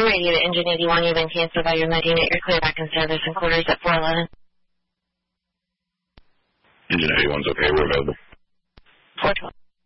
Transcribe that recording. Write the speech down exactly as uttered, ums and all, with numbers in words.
radio to Engine eighty-one. You've been canceled by your med unit. You're clear back in service and quarters at four eleven. Engine eighty-one's okay. We're available. four twelve.